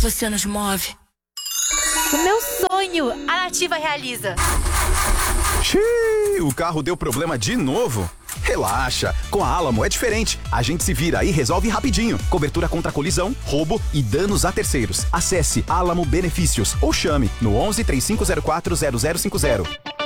você nos move. O meu sonho, a Nativa realiza. Xiii, o carro deu problema de novo. Relaxa, com a Alamo é diferente. A gente se vira e resolve rapidinho. Cobertura contra colisão, roubo e danos a terceiros. Acesse Alamo Benefícios ou chame no 11 3504 0050.